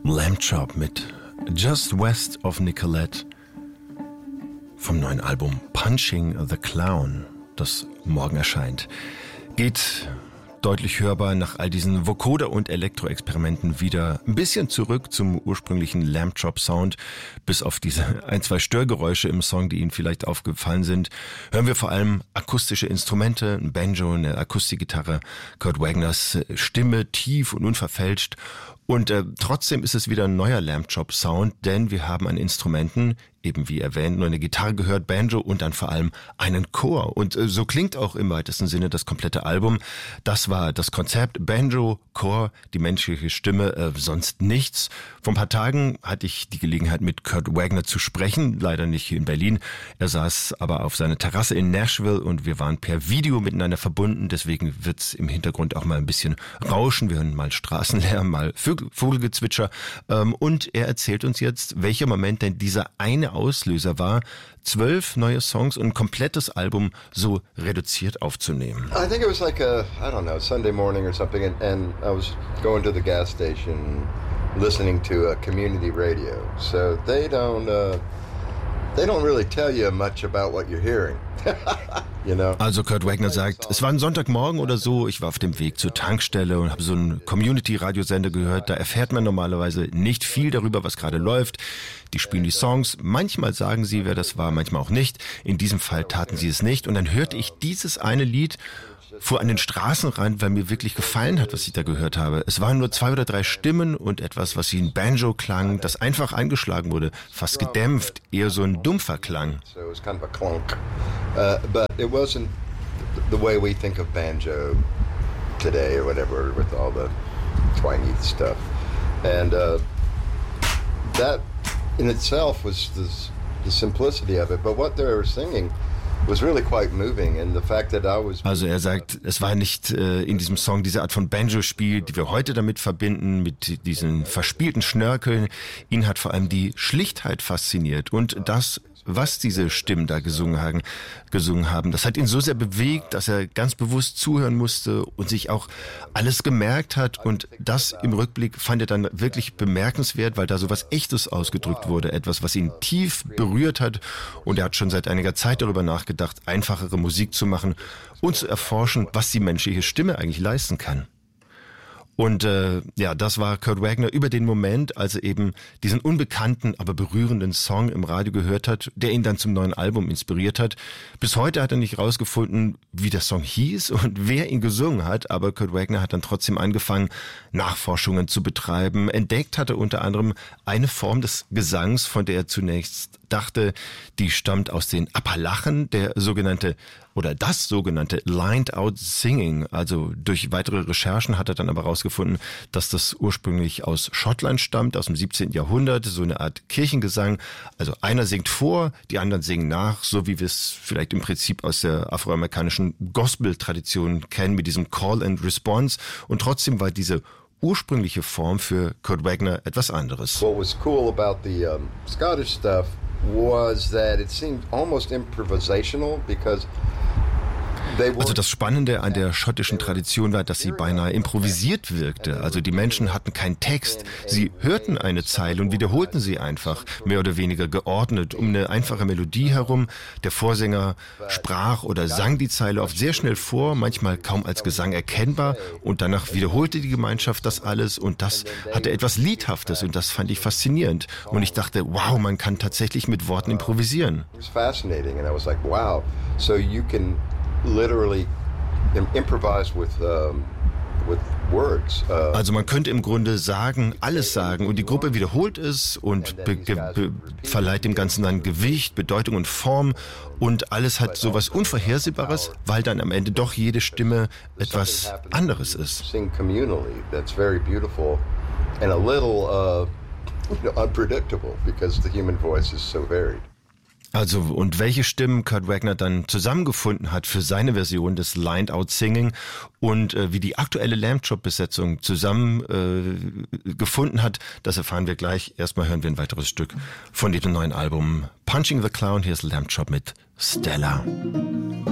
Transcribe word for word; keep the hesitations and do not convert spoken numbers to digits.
Lamb Chop mit Just West of Nicolette vom neuen Album Punching the Clown, das morgen erscheint. Geht deutlich hörbar nach all diesen Vocoder- und Elektro-Experimenten wieder ein bisschen zurück zum ursprünglichen Lamb Chop Sound. Bis auf diese ein, zwei Störgeräusche im Song, die Ihnen vielleicht aufgefallen sind, hören wir vor allem akustische Instrumente, ein Banjo, eine Akustikgitarre, Kurt Wagners Stimme tief und unverfälscht. Und äh, trotzdem ist es wieder ein neuer Lamb Chop Sound, denn wir haben an Instrumenten, eben wie erwähnt, nur eine Gitarre gehört, Banjo und dann vor allem einen Chor. Und äh, so klingt auch im weitesten Sinne das komplette Album. Das war das Konzept, Banjo, Chor, die menschliche Stimme, äh, sonst nichts. Vor ein paar Tagen hatte ich die Gelegenheit, mit Kurt Wagner zu sprechen, leider nicht hier in Berlin. Er saß aber auf seiner Terrasse in Nashville und wir waren per Video miteinander verbunden. Deswegen wird's im Hintergrund auch mal ein bisschen rauschen. Wir hören mal Straßenlärm, mal Vögel, Vogelgezwitscher. Ähm, und er erzählt uns jetzt, welcher Moment denn dieser eine Auslöser war, zwölf neue Songs und ein komplettes Album so reduziert aufzunehmen. I think it was like a, I don't know, Sunday morning or something, and, and I was going to the gas station listening to a community radio. So they don't, uh, they don't really tell you much about what you're hearing. You know? Also Kurt Wagner sagt, es war ein Sonntagmorgen oder so, ich war auf dem Weg zur Tankstelle und habe so einen Community-Radiosender gehört. Da erfährt man normalerweise nicht viel darüber, was gerade läuft. Die spielen die Songs, manchmal sagen sie, wer das war, manchmal auch nicht. In diesem Fall taten sie es nicht und dann hörte ich dieses eine Lied, fuhr an den Straßenrand, weil mir wirklich gefallen hat, was ich da gehört habe. Es waren nur zwei oder drei Stimmen und etwas, was wie ein Banjo klang, das einfach eingeschlagen wurde, fast gedämpft, eher so ein dumpfer Klang. So it was kind of a clunk, uh, but it wasn't the way we think of banjo today or whatever, with all the twangy stuff. And uh, that in itself was the, the simplicity of it, but what they were singing was really quite moving, and the fact that I was. Also er sagt, es war nicht äh, in diesem Song diese Art von Banjo-Spiel, die wir heute damit verbinden, mit diesen verspielten Schnörkeln. Ihn hat vor allem die Schlichtheit fasziniert und das, was diese Stimmen da gesungen haben, gesungen haben, das hat ihn so sehr bewegt, dass er ganz bewusst zuhören musste und sich auch alles gemerkt hat. Und das im Rückblick fand er dann wirklich bemerkenswert, weil da so was Echtes ausgedrückt wurde, etwas, was ihn tief berührt hat. Und er hat schon seit einiger Zeit darüber nachgedacht, einfachere Musik zu machen und zu erforschen, was die menschliche Stimme eigentlich leisten kann. Und äh, ja, das war Kurt Wagner über den Moment, als er eben diesen unbekannten, aber berührenden Song im Radio gehört hat, der ihn dann zum neuen Album inspiriert hat. Bis heute hat er nicht rausgefunden, wie der Song hieß und wer ihn gesungen hat, aber Kurt Wagner hat dann trotzdem angefangen, Nachforschungen zu betreiben. Entdeckt hat er unter anderem eine Form des Gesangs, von der er zunächst dachte, die stammt aus den Appalachen, der sogenannte oder das sogenannte Lined Out Singing. Also durch weitere Recherchen hat er dann aber herausgefunden, dass das ursprünglich aus Schottland stammt, aus dem siebzehnten Jahrhundert, so eine Art Kirchengesang. Also einer singt vor, die anderen singen nach, so wie wir es vielleicht im Prinzip aus der afroamerikanischen Gospel-Tradition kennen, mit diesem Call and Response. Und trotzdem war diese ursprüngliche Form für Kurt Wagner etwas anderes. What was cool about the um, Scottish stuff was that it seemed almost improvisational because Also das Spannende an der schottischen Tradition war, dass sie beinahe improvisiert wirkte. Also die Menschen hatten keinen Text. Sie hörten eine Zeile und wiederholten sie einfach, mehr oder weniger geordnet, um eine einfache Melodie herum. Der Vorsänger sprach oder sang die Zeile oft sehr schnell vor, manchmal kaum als Gesang erkennbar. Und danach wiederholte die Gemeinschaft das alles und das hatte etwas Liedhaftes und das fand ich faszinierend. Und ich dachte, wow, man kann tatsächlich mit Worten improvisieren. It was fascinating and I was like, wow, so you can literally improvise with um, with words. Uh, also man könnte im Grunde sagen, alles sagen und die Gruppe wiederholt es und be- be- verleiht dem Ganzen dann Gewicht, Bedeutung und Form und alles hat sowas Unvorhersehbares, weil dann am Ende doch jede Stimme etwas anderes ist. Sing communally, that's very beautiful and a little uh, you know, unpredictable because the human voice is so varied. Also, und welche Stimmen Kurt Wagner dann zusammengefunden hat für seine Version des Lined Out Singing und äh, wie die aktuelle Lamb Chop Besetzung zusammen äh, gefunden hat, das erfahren wir gleich. Erstmal hören wir ein weiteres Stück von dem neuen Album Punching the Clown. Hier ist Lamb Chop mit Stella.